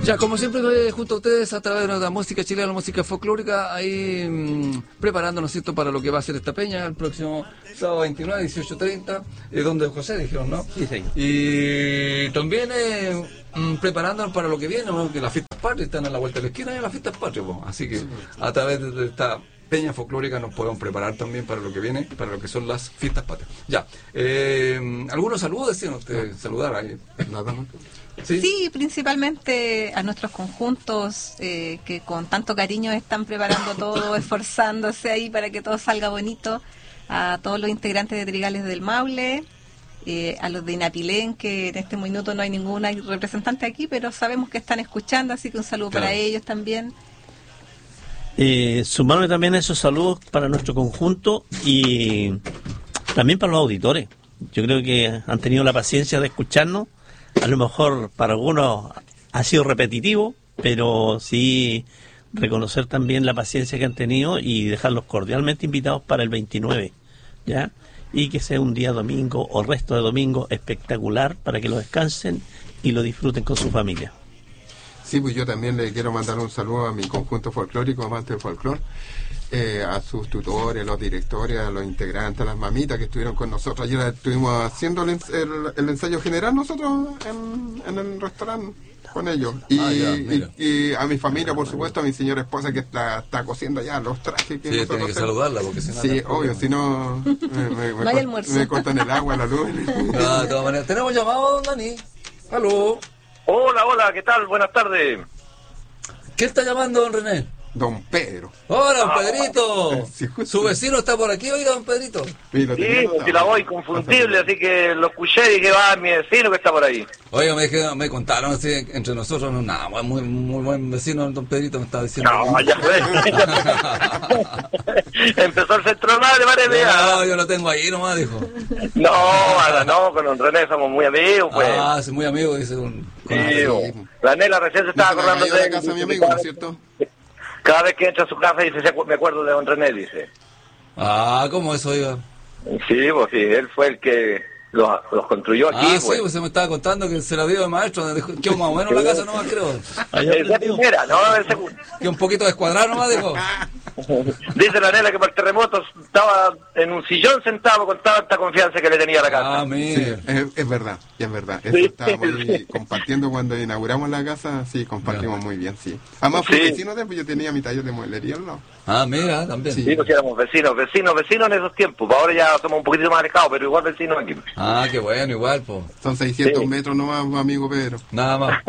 Ya, como siempre, junto a ustedes a través de la música chilena, la música folclórica, ahí preparándonos, ¿cierto?, para lo que va a ser esta peña el próximo sábado 29, 18:30, donde José dijeron, ¿no? Sí, señor. Y también preparándonos para lo que viene, ¿no? Que las fiestas patrias están a la vuelta de la esquina y las fiestas patrias, ¿no? Así que a través de esta peña folclórica nos podemos preparar también para lo que viene, para lo que son las fiestas patrias. Ya, algunos saludos, decían ustedes, saludar ahí. Nada más. Sí, principalmente a nuestros conjuntos que con tanto cariño están preparando todo, esforzándose ahí para que todo salga bonito, a todos los integrantes de Trigales del Maule, a los de Inapilén, que en este minuto no hay ninguna representante aquí, pero sabemos que están escuchando, así que un saludo para ellos también. Sumarme también a esos saludos para nuestro conjunto y también para los auditores. Yo creo que han tenido la paciencia de escucharnos. A lo mejor para algunos ha sido repetitivo, pero sí reconocer también la paciencia que han tenido y dejarlos cordialmente invitados para el 29, ¿ya? Y que sea un día domingo o resto de domingo espectacular para que lo descansen y lo disfruten con su familia. Sí, pues yo también le quiero mandar un saludo a mi conjunto folclórico, amantes del folclore, a sus tutores, a los directores, a los integrantes, a las mamitas que estuvieron con nosotros. Ayer estuvimos haciendo el ensayo general nosotros en el restaurante con ellos. Y a mi familia, por supuesto, a mi señora esposa que está cosiendo ya los trajes. Que sí, tiene que saludarla porque si no... Sí, obvio, si no me cortan el agua, la luz. No, de todas maneras. Tenemos llamado, don Dani. Aló. Hola, ¿qué tal? Buenas tardes. ¿Qué está llamando, don René? Don Pedro. ¡Hola, don Pedrito! Sí, ¿Su vecino está por aquí, oiga, don Pedrito? Sí, porque la voz inconfundible, así que lo escuché y dije, va, mi vecino que está por ahí. Oiga, me contaron así, entre nosotros, nada, muy buen vecino, don Pedrito me estaba diciendo. No, ya fue. Empezó el centro madre, parece. No, yo lo tengo ahí nomás, dijo. No, con don René somos muy amigos, pues. Ah, sí, muy amigo, dice don... Sí, la Nela recién se estaba acordando de la casa de mi amigo, ¿no es cierto? Cada vez que entra a su casa dice, me acuerdo de don René, dice. Ah, ¿cómo eso, oiga? Sí, pues sí, él fue el que los construyó aquí. Ah, sí, pues se me estaba contando que se la dio de maestro, que más o menos la casa nomás, creo. Esa primera, ¿no? El segundo. Que un poquito descuadrado nomás, dijo. Dice la Nela que para el terremoto estaba en un sillón sentado con tanta confianza que le tenía a la casa. Ah, mira. Sí, es verdad. Eso estábamos ahí compartiendo cuando inauguramos la casa, sí, compartimos muy bien, sí. Además fui vecino de, pues yo tenía mi taller de mueblería al lado. Ah, mira, también. Sí, pues éramos vecinos en esos tiempos. Ahora ya somos un poquito más alejados, pero igual vecinos aquí. Ah, qué bueno, igual, pues. Son 600 metros nomás, amigo Pedro. Nada más.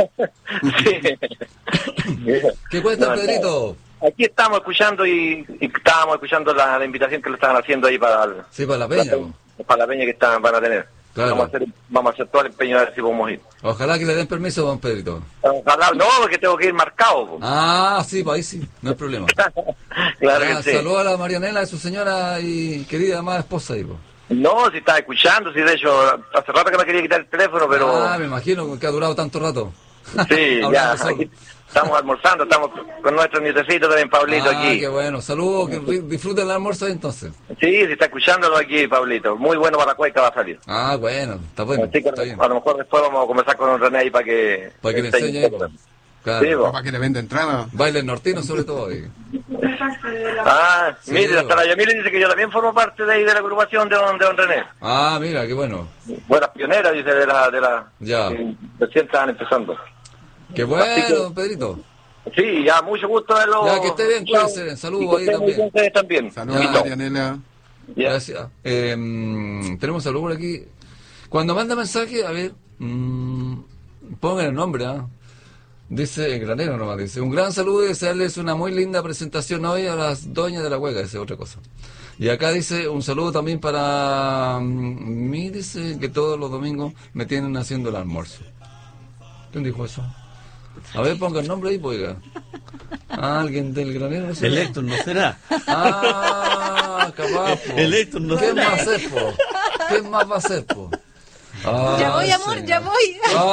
Sí. ¿Qué cuenta, Pedrito? Aquí estamos escuchando y estábamos escuchando la invitación que le estaban haciendo ahí para la peña. Para la peña que van a tener. Claro. Vamos a hacer todo el empeño a ver si podemos ir. Ojalá que le den permiso, don Pedrito. Ojalá, no, porque tengo que ir marcado. Po. Ah, sí, pues ahí sí, no hay problema. Claro que sí. Saludos a la Marianela, de su señora y querida amada esposa, ahí, po. No, si estaba escuchando, si de hecho, hace rato que me quería quitar el teléfono, pero... Ah, me imagino que ha durado tanto rato. Sí, ya, aquí estamos almorzando, estamos con nuestro nietecito también, Pablito, aquí. Ah, qué bueno, saludos, que disfruten el almuerzo ahí, entonces. Sí, si está escuchándolo aquí, Pablito, muy bueno para la cueca va a salir. Ah, bueno, está bueno, así que está bien. A lo mejor después vamos a conversar con don René ahí para que... le enseñe ahí, claro. Sí, para que le venda entrada. Baile nortino sobre todo ahí. Ah, sí, mire, hasta la Yamile dice que yo también formo parte de ahí de la agrupación de don René. Ah, mira, qué bueno. Buenas pioneras, dice, de la ya. Recién estaban empezando. Qué bueno, don Pedrito. Sí, ya, mucho gusto verlo. Ya, que esté bien, cuídense. Saludos ahí también. Ustedes también. Saludos, Marianela. Gracias. Tenemos saludos por aquí. Cuando manda mensaje, a ver, pongan el nombre, ¿ah? Dice, el granero nomás dice, un gran saludo y desearles una muy linda presentación hoy a las doñas de la hueca, dice otra cosa. Y acá dice, un saludo también para mí, dice que todos los domingos me tienen haciendo el almuerzo. ¿Quién dijo eso? A ver, ponga el nombre ahí, pues, oiga. Ah, alguien del granero, no sé. El Héctor, ¿no será? Ah, capaz, po. El Héctor, ¿no será? ¿Qué más es, po? ¿Qué más va a ser, po? Ah, ya voy, amor, señor. ya voy.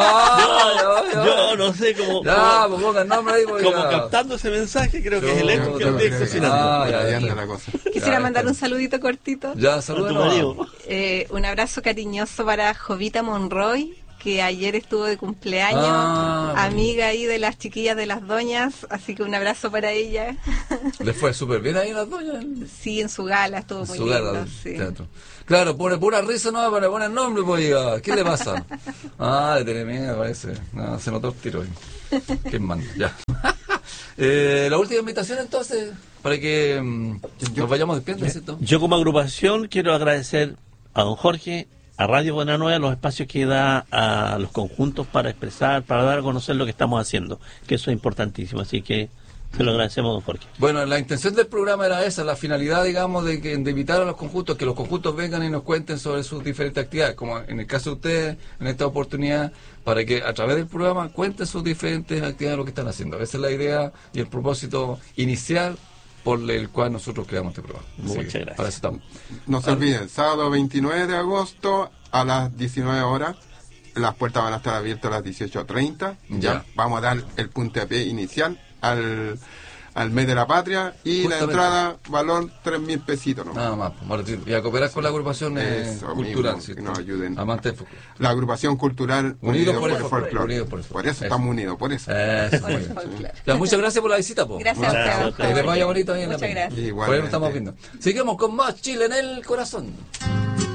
Yo no sé cómo... Ya, pues ponga el nombre ahí, pues. Como captando ese mensaje, creo que es el Héctor que lo está cocinando. Ya la cosa. Quisiera mandar un saludito cortito. Ya, saludos. Un abrazo cariñoso para Jovita Monroy, que ayer estuvo de cumpleaños, amiga ahí de las chiquillas de las doñas, así que un abrazo para ella. ¿Le fue súper bien ahí a las doñas? Sí, en su gala estuvo muy Su lindo. gala, Sí. teatro. Claro, pone pura risa no para poner nombre, pues diga, ¿qué le pasa? De Telemea parece. No, se notó el tiro ahí. ¿Quién manda? Ya. La última invitación entonces, para que nos vayamos despidiendo, ¿cierto? Yo como agrupación quiero agradecer a don Jorge, a Radio Buena Nueva, los espacios que da a los conjuntos para expresar, para dar a conocer lo que estamos haciendo, que eso es importantísimo, así que se lo agradecemos, don Jorge. Bueno, la intención del programa era esa, la finalidad, digamos, de invitar a los conjuntos, que los conjuntos vengan y nos cuenten sobre sus diferentes actividades, como en el caso de ustedes, en esta oportunidad, para que a través del programa cuenten sus diferentes actividades, lo que están haciendo. Esa es la idea y el propósito inicial por el cual nosotros creamos este programa. Muchas gracias. Para eso estamos. No se olviden, sábado 29 de agosto a las 19 horas. Las puertas van a estar abiertas a las 18:30. Ya. Vamos a dar el puntapié inicial al mes de la patria y Justamente. la entrada valor 3.000 pesitos nomás. Nada más, Martín. Y a cooperar con la agrupación Eso cultural, mismo, ¿cierto? que nos ayuden. Amantes del folclore. La agrupación cultural Unidos por el Folclore. folclore. Unidos por el folclore. Por eso estamos unidos, por eso. Eso, Por muy el bien. folclore. Ya, muchas gracias por la visita, po. Gracias a Muchas ustedes. gracias. Que les vaya bonito ahí en la Muchas peña. gracias. Igualmente. Por ahí nos estamos viendo. Seguimos con más Chile en el corazón.